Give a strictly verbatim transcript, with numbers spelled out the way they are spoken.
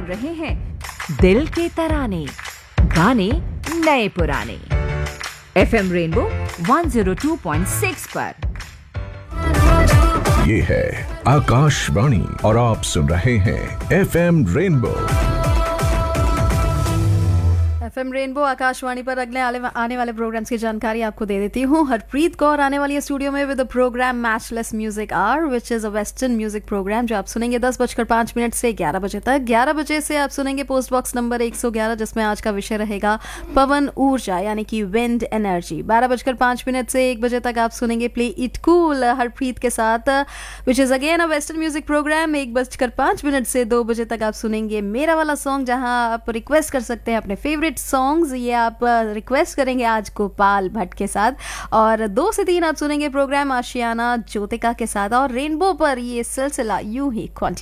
सुन रहे हैं दिल के तराने, गाने नए पुराने। FM rainbow one zero two point six पर। ये है आकाशवाणी और आप सुन रहे हैं FM rainbow. FM rainbow Akashvani पर अगले आने वाले प्रोग्राम्स की जानकारी आपको दे देती हूँ। हरप्रीत कौर आने वाली है स्टूडियो में with the programme matchless music our, which is a western music programme, जो आप सुनेंगे दस बजकर पाँच मिनट से ग्यारह बजे तक। ग्यारह बजे से आप सुनेंगे पोस्ट बॉक्स नंबर एक सौ ग्यारह, जिसमें आज का विषय रहेगा पवन ऊर्जा यानी कि विंड एनर्जी। बारह बजकर पाँच मिनट से एक बजे तक आप सुनेंगे प्ले इट कूल हरप्रीत के साथ, which is again a western music programme. एक बजकर पाँच मिनट से दो बजे तक आप सुनेंगे मेरा वाला सॉन्ग, जहां आप रिक्वेस्ट कर सकते हैं अपने फेवरेट सॉन्ग्स। ये आप रिक्वेस्ट करेंगे आज गोपाल भट्ट के साथ। और दो से तीन आप सुनेंगे प्रोग्राम आशियाना ज्योतिका के साथ। और रेनबो पर ये सिलसिला यूं ही कंटिन्यू